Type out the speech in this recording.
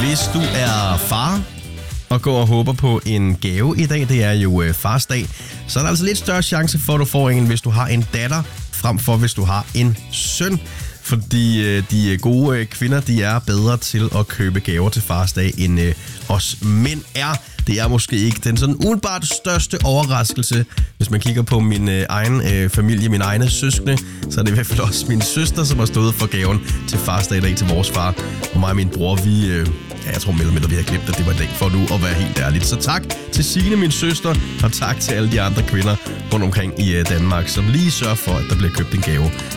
Hvis du er far og går og håber på en gave i dag, det er jo fars dag, så er der altså lidt større chance for, at du får en, hvis du har en datter, frem for hvis du har en søn. Fordi de gode kvinder, de er bedre til at købe gaver til fars dag, end os mænd er. Det er måske ikke den sådan umiddelbart største overraskelse. Hvis man kigger på min egen familie, mine egne søskende, så er det i hvert fald også min søster, som har stået for gaven til fars dag i dag til vores far. Og mig og min bror, jeg tror mere eller mindre, vi har glemt, at det var dag for nu at være helt ærligt. Så tak til Signe, min søster, og tak til alle de andre kvinder rundt omkring i Danmark, som lige sørger for, at der bliver købt en gave